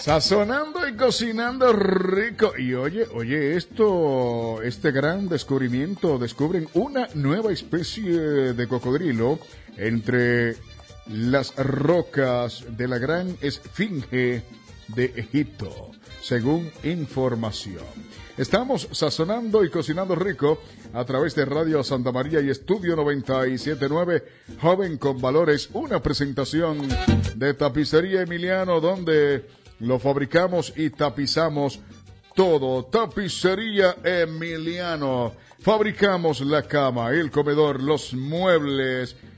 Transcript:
Sazonando y cocinando rico. Y oye esto, este gran descubrimiento. Descubren una nueva especie de cocodrilo entre las rocas de la gran esfinge de Egipto, según información. Estamos sazonando y cocinando rico a través de Radio Santa María y Estudio 97.9, Joven con Valores, una presentación de Tapicería Emiliano, donde lo fabricamos y tapizamos todo. Tapicería Emiliano. Fabricamos la cama, el comedor, los muebles